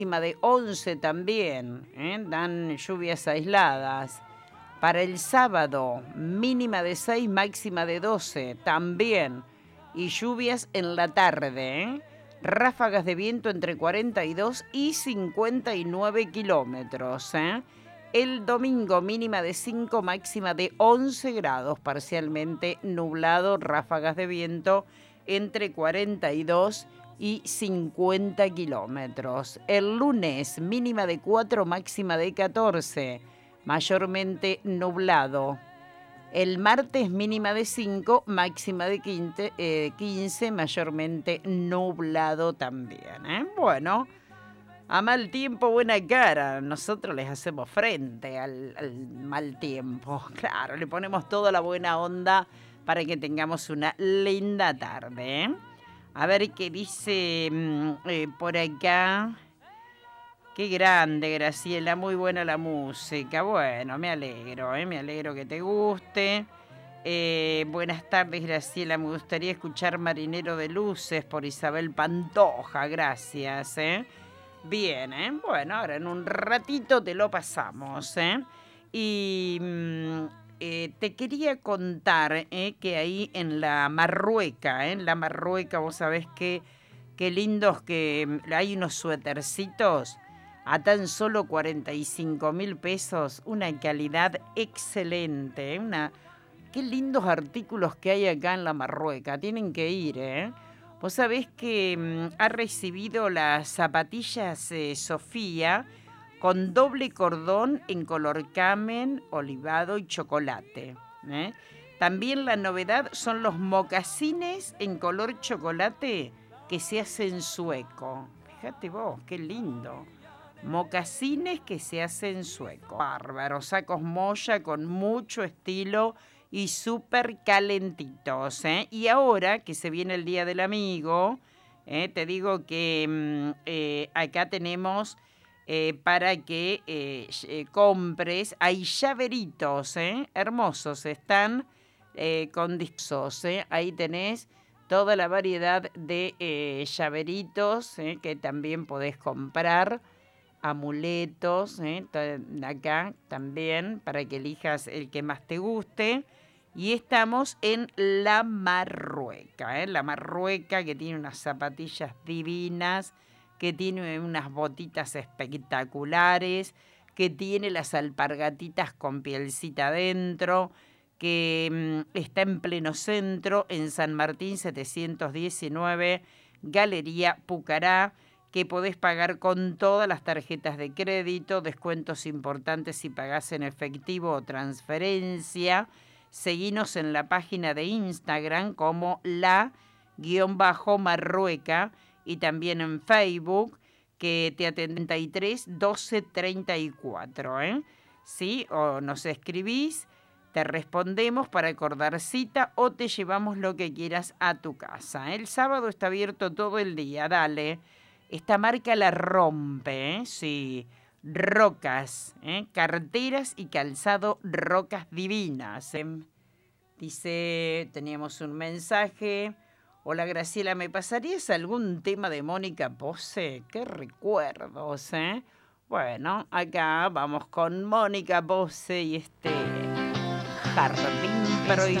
de 11 también, dan lluvias aisladas. Para el sábado, mínima de 6, máxima de 12, también. Y lluvias en la tarde, ráfagas de viento entre 42 y 59 kilómetros. El domingo, mínima de 5, máxima de 11 grados, parcialmente nublado, ráfagas de viento entre 42 y 50 kilómetros. El lunes, mínima de 4, máxima de 14, mayormente nublado. El martes, mínima de 5, máxima de 15, mayormente nublado también. Bueno, a mal tiempo, buena cara. Nosotros les hacemos frente al mal tiempo. Claro, le ponemos toda la buena onda para que tengamos una linda tarde. A ver qué dice por acá. Qué grande, Graciela, muy buena la música. Bueno, me alegro que te guste. Buenas tardes, Graciela, me gustaría escuchar Marinero de Luces por Isabel Pantoja, gracias. Bien, bueno, ahora en un ratito te lo pasamos. Y te quería contar que ahí en la Marrueca, vos sabés qué lindos que hay unos suétercitos a tan solo 45.000 pesos, una calidad excelente, qué lindos artículos que hay acá en la Marrueca, tienen que ir, Vos sabés que ha recibido las zapatillas Sofía con doble cordón en color camen, olivado y chocolate. También la novedad son los mocasines en color chocolate que se hacen sueco. Fíjate vos, qué lindo. Mocasines que se hacen sueco. Bárbaro, sacos molla con mucho estilo y súper calentitos. Y ahora que se viene el Día del Amigo, te digo que acá tenemos para que compres. Hay llaveritos, hermosos, están con discos. Ahí tenés toda la variedad de llaveritos que también podés comprar. Amuletos, acá también, para que elijas el que más te guste. Y estamos en La Marrueca, La Marrueca, que tiene unas zapatillas divinas, que tiene unas botitas espectaculares, que tiene las alpargatitas con pielcita adentro, que está en pleno centro, en San Martín 719, Galería Pucará, que podés pagar con todas las tarjetas de crédito, descuentos importantes si pagás en efectivo o transferencia. Seguinos en la página de Instagram como la_Marrueca y también en Facebook, que te atienden 33 12 34, ¿Sí? O nos escribís, te respondemos para acordar cita o te llevamos lo que quieras a tu casa. El sábado está abierto todo el día, dale. Esta marca la rompe, sí. Rocas, carteras y calzado Rocas Divinas. Dice, teníamos un mensaje. Hola Graciela, ¿me pasarías algún tema de Mónica Pose? Qué recuerdos, Bueno, acá vamos con Mónica Pose y este Jardín Prohibido.